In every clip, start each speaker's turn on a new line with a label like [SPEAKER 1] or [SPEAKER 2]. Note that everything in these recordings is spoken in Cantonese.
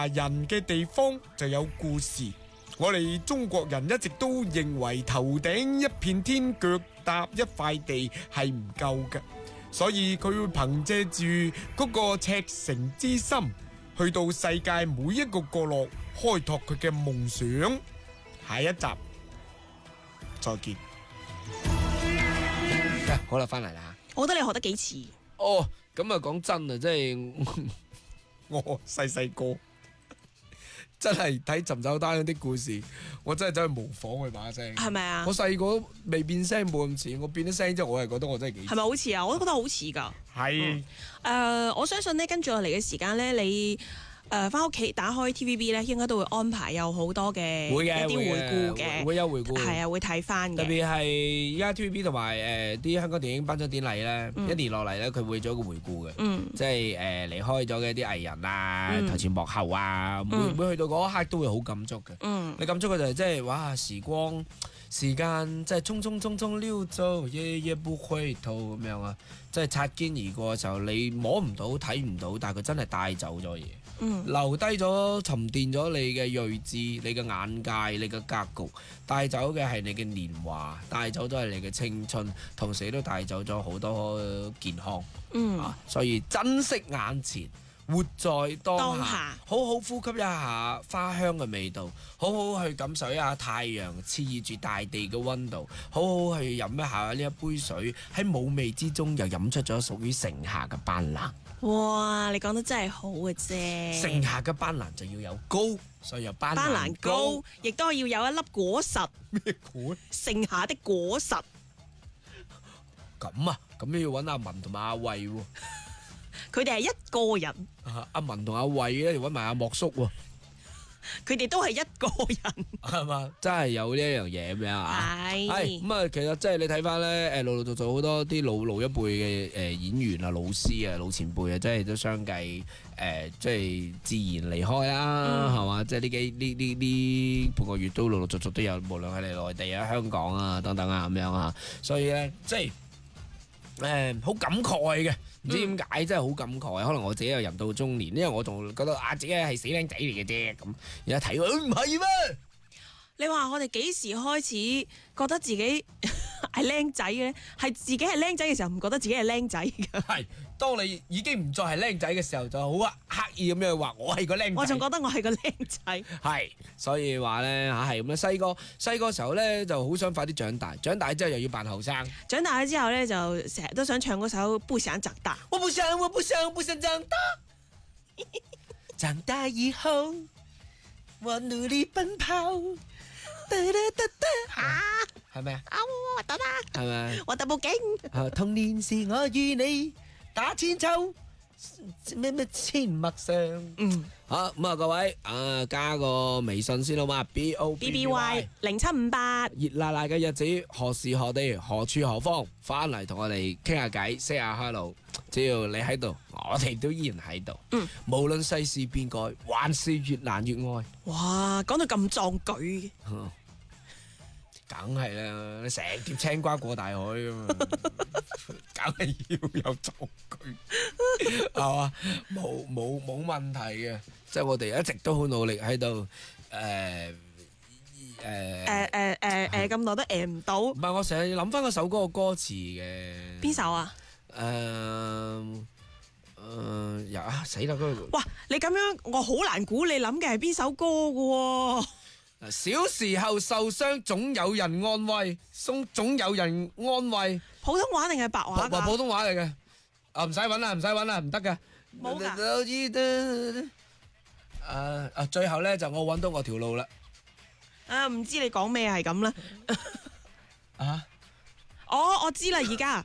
[SPEAKER 1] 人嘅地方就有故事。我哋中國人一直都認為頭頂一片天，腳踏一塊地係唔夠嘅，所以佢會憑借住嗰個赤誠之心，去到世界每一個角落開拓佢嘅夢想。下一集再見。好啦，翻嚟啦。
[SPEAKER 2] 我覺得你學得幾似。
[SPEAKER 3] 哦，咁啊講真啊，即係
[SPEAKER 1] 我細個真係睇尋找他鄉的故事，我真係走去模仿佢把聲，
[SPEAKER 2] 係咪啊？
[SPEAKER 1] 我細個未變聲冇咁似，我變咗聲之後，我係覺得我真係幾
[SPEAKER 2] 係咪好似啊？我都覺得好似噶。
[SPEAKER 1] 係
[SPEAKER 2] 我相信呢，跟住落嚟嘅時間呢，你翻屋企打開 TVB 咧，應該都會安排有好多嘅一啲回顧嘅，
[SPEAKER 3] 會有回顧，
[SPEAKER 2] 係啊，會睇翻嘅。
[SPEAKER 3] 特別係而家 TVB 同埋啲香港電影頒獎典禮咧，一年落嚟咧，佢會做一個回顧嘅，即係離開咗嘅一啲藝人啊，台前幕後啊，每去到嗰一刻都會好感觸嘅。你感觸嘅就係即係哇，時間即係匆匆溜走，夜夜不回頭咁樣啊！即係擦肩而過嘅時候，你摸唔到、睇唔到，但係佢真係帶走咗嘢。留低咗、沉澱咗你嘅睿智、你嘅眼界、你嘅格局，帶走嘅係你嘅年華，帶走咗係你嘅青春，同時都帶走咗好多健康。所以珍惜眼前，活在當下，好好呼吸一下花香嘅味道，好好去感受一下太陽熾熱住大地嘅溫度，好好去飲一下呢一杯水，喺冇味之中又飲出咗屬於盛夏嘅斑斕。
[SPEAKER 2] 哇！你講得真係好嘅啫。
[SPEAKER 3] 盛夏嘅斑斕就要有膏，所以有斑斕
[SPEAKER 2] 膏，亦都要有一粒果實。
[SPEAKER 1] 咩果？
[SPEAKER 2] 盛夏的果實。
[SPEAKER 3] 咁啊，咁你要揾阿文同埋阿慧喎。
[SPEAKER 2] 佢哋係一個人。
[SPEAKER 3] 阿文同阿慧咧，要揾埋阿莫叔喎。
[SPEAKER 2] 佢哋都係一個人，
[SPEAKER 3] 係嘛？真係有呢一樣嘢咁樣啊！
[SPEAKER 2] 係
[SPEAKER 3] 咁啊，其實即係你睇翻咧，陸續好多啲老一輩嘅演員啊、老師啊、老前輩啊，即係都相繼即係自然離開啦，係嘛？即係呢半個月都陸續都有，無論係嚟內地啊、香港啊等等啊咁樣啊，所以咧即係好感慨嘅。唔知點解真係好感慨，可能我自己又人到中年，因為我仲覺得自己係死僆仔嚟嘅啫，咁而家睇佢唔係咩？
[SPEAKER 2] 你話我哋幾時開始覺得自己係僆仔嘅咧？係自己係僆仔嘅時候唔覺得自己係僆仔嘅。
[SPEAKER 3] 係當你已經唔再係僆仔嘅時候，就好刻意咁樣話我係個僆仔。
[SPEAKER 2] 我仲覺得我係個僆仔。
[SPEAKER 3] 係，所以話咧係咁樣。細個時候咧就好想快啲長大，長大之後又要扮後生。
[SPEAKER 2] 長大咗之後咧就成日都想唱嗰首《不想長大》。
[SPEAKER 3] 我不想長大。長大以後，我努力奔跑。係咪啊？
[SPEAKER 2] 我得啦，
[SPEAKER 3] 係咪？
[SPEAKER 2] 我得部勁。
[SPEAKER 3] 童年時我與你打千秋，咩阡陌上。好咁啊，各位加個微信先好嘛 ？BOBBY
[SPEAKER 2] 0758。
[SPEAKER 3] 熱辣辣嘅日子，何時何地何處何方，翻嚟同我哋傾下偈 ，say 下 hello。只要你喺度，我哋都依然喺度。無論世事變改，還是越難越愛。
[SPEAKER 2] 哇，講到咁壯舉嘅。
[SPEAKER 3] 梗係啦，你成碟青瓜過大海㗎嘛，梗係要有壯舉，係嘛？冇問題嘅，即係我哋一直都好努力喺度，
[SPEAKER 2] 咁耐都唔到。唔
[SPEAKER 3] 係，我成日諗翻嗰首歌嘅歌詞嘅。
[SPEAKER 2] 邊首啊？
[SPEAKER 3] 死啦！
[SPEAKER 2] 哇，你咁樣我好難估你諗嘅係邊首歌㗎喎。
[SPEAKER 3] 小時候受傷，總有人安慰，總有人安慰。
[SPEAKER 2] 普通話定係白話㗎？
[SPEAKER 3] 普通話嚟嘅。唔使揾啦，唔得㗎。
[SPEAKER 2] 冇㗎。
[SPEAKER 3] 最後咧就我揾到我條路啦。
[SPEAKER 2] 唔知你講咩係咁啦。我知啦，而家。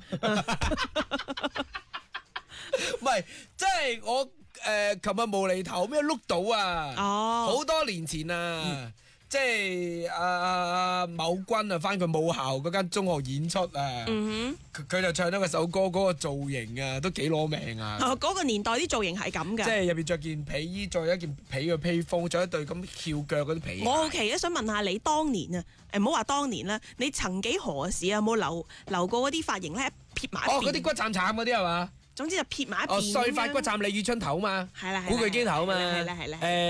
[SPEAKER 3] 唔係，即係我琴日無厘頭咩碌到啊！好多年前啊。即係某君啊，翻佢母校嗰間中學演出啊，佢就唱咗嗰首歌，嗰個造型啊，都幾攞命啊！
[SPEAKER 2] 嗰個年代啲造型係咁嘅，
[SPEAKER 3] 即係入邊着件皮衣，再一件皮嘅披風，着一對咁翹腳嗰啲皮鞋。
[SPEAKER 2] 我好奇咧，想問下你當年啊，唔好話當年啦，你曾幾何時有冇留過嗰啲髮型咧，撇埋一邊？
[SPEAKER 3] 嗰啲骨慘慘嗰啲係嘛？
[SPEAKER 2] 總之就撇埋一邊。
[SPEAKER 3] 碎髮骨慘李宇春頭嘛，
[SPEAKER 2] 係啦，
[SPEAKER 3] 古巨基頭嘛，
[SPEAKER 2] 係啦。